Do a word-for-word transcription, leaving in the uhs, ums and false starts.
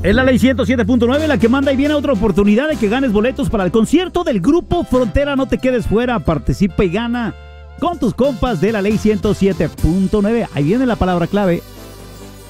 Es la ley ciento siete punto nueve la que manda y viene otra oportunidad de que ganes boletos para el concierto del Grupo Frontera. No te quedes fuera, participa y gana con tus compas de la ley ciento siete punto nueve. Ahí viene la palabra clave.